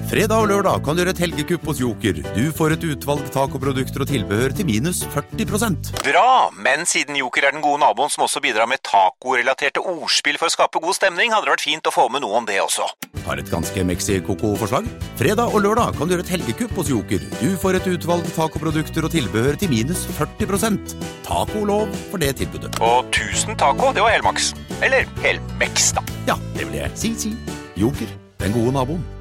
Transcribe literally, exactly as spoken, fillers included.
Fredag og lørdag kan du gjøre et helgekupp hos Joker. Du får et utvalg tacoprodukter og tilbehør til minus førti prosent. Bra, men siden Joker er den gode naboen som også bidrar med taco-relaterte ordspill for å skape god stemning, hadde det vært fint å få med noe om det også. Har et ganske Mexi-Coco-forslag? Fredag og lørdag kan du gjøre et helgekupp hos Joker. Du får et utvalg tacoprodukter og tilbehør til minus førti prosent. Taco-lov for det tilbudet. Og tusen taco, det var helmaks. Eller helmeks da. Ja, det vil jeg si, si. Joker, den gode naboen.